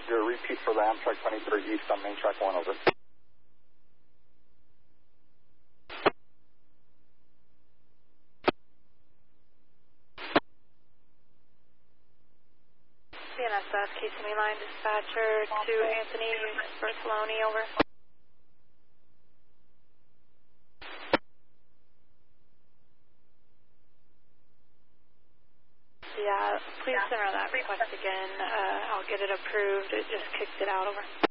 do a repeat for the Amtrak 23 East on main track 1, over. CNSS, KCME line dispatcher to Anthony Bertoloni, over. Yeah, please center that request again. I'll get it approved. It just kicked it out, over.